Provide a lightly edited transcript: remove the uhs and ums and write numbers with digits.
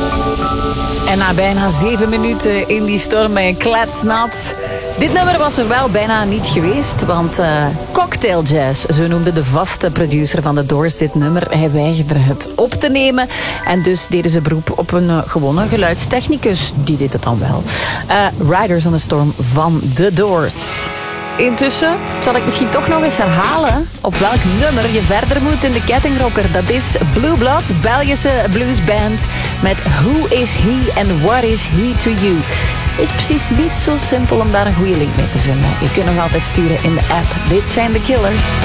En na bijna 7 minuten in die storm en kletsnat. Dit nummer was er wel bijna niet geweest, want Cocktail Jazz, zo noemde de vaste producer van The Doors dit nummer. Hij weigerde het op te nemen en dus deden ze beroep op een gewone geluidstechnicus. Die deed het dan wel. Riders on the Storm van The Doors. Intussen zal ik misschien toch nog eens herhalen op welk nummer je verder moet in de kettingrocker. Dat is Blue Blood, Belgische bluesband met Who is He and What is He to You. Is precies niet zo simpel om daar een goede link mee te vinden. Je kunt nog altijd sturen in de app. Dit zijn The Killers.